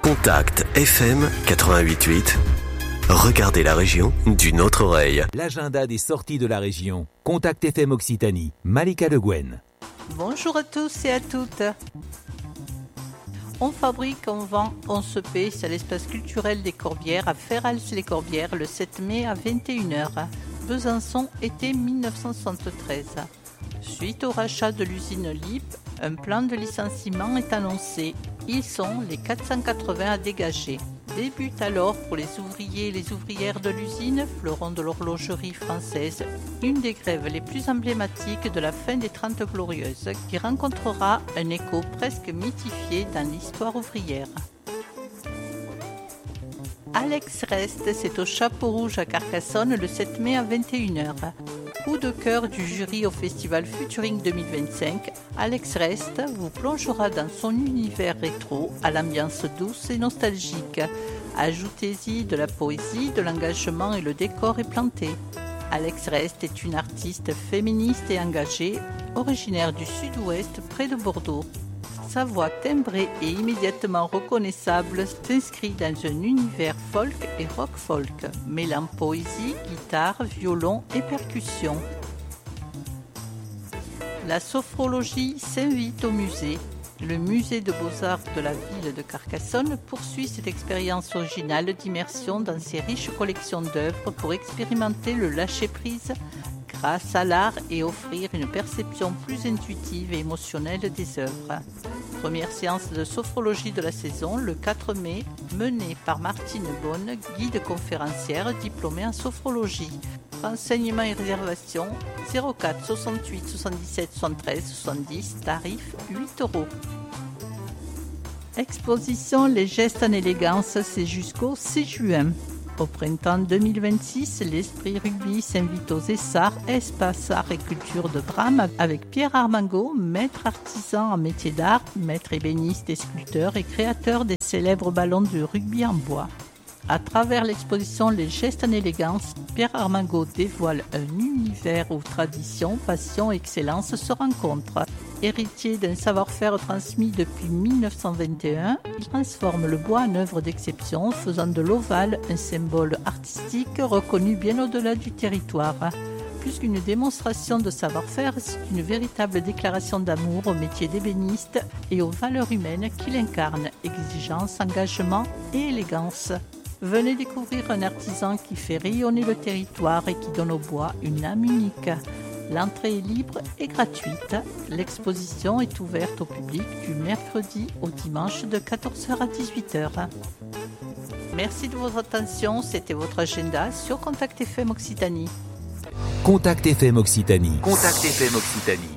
Contact FM 88.8. Regardez la région d'une autre oreille. L'agenda des sorties de la région. Contact FM Occitanie. Malika Le Guen. Bonjour à tous et à toutes. On fabrique, on vend, on se paie. C'est à l'espace culturel des Corbières à Ferrals-les-Corbières le 7 mai à 21h. Besançon, été 1973. Suite au rachat de l'usine LIP, un plan de licenciement est annoncé. Ils sont les 480 à dégager. Débute alors pour les ouvriers et les ouvrières de l'usine, fleuron de l'horlogerie française, une des grèves les plus emblématiques de la fin des 30 Glorieuses, qui rencontrera un écho presque mythifié dans l'histoire ouvrière. Alex Rest, c'est au Chapeau Rouge à Carcassonne le 7 mai à 21h. Coup de cœur du jury au festival Futuring 2025, Alex Rest vous plongera dans son univers rétro à l'ambiance douce et nostalgique. Ajoutez-y de la poésie, de l'engagement et le décor est planté. Alex Rest est une artiste féministe et engagée, originaire du sud-ouest près de Bordeaux. Sa voix timbrée et immédiatement reconnaissable s'inscrit dans un univers folk et rock-folk, mêlant poésie, guitare, violon et percussion. La sophrologie s'invite au musée. Le musée de beaux-arts de la ville de Carcassonne poursuit cette expérience originale d'immersion dans ses riches collections d'œuvres pour expérimenter le lâcher-prise grâce à l'art et offrir une perception plus intuitive et émotionnelle des œuvres. Première séance de sophrologie de la saison, le 4 mai, menée par Martine Bonne, guide conférencière diplômée en sophrologie. Renseignements et réservations 04 68 77 73 70, tarif 8 €. Exposition Les gestes en élégance, c'est jusqu'au 6 juin. Au printemps 2026, l'Esprit Rugby s'invite aux Essarts, espace art et culture de drame, avec Pierre Armango, maître artisan en métier d'art, maître ébéniste et sculpteur et créateur des célèbres ballons de rugby en bois. À travers l'exposition Les gestes en élégance, Pierre Armango dévoile un univers où tradition, passion et excellence se rencontrent. Héritier d'un savoir-faire transmis depuis 1921, il transforme le bois en œuvre d'exception, faisant de l'ovale un symbole artistique reconnu bien au-delà du territoire. Plus qu'une démonstration de savoir-faire, c'est une véritable déclaration d'amour au métier d'ébéniste et aux valeurs humaines qu'il incarne, exigence, engagement et élégance. Venez découvrir un artisan qui fait rayonner le territoire et qui donne au bois une âme unique. L'entrée est libre et gratuite. L'exposition est ouverte au public du mercredi au dimanche de 14h à 18h. Merci de votre attention, c'était votre agenda sur Contact FM Occitanie. Contact FM Occitanie. Contact FM Occitanie.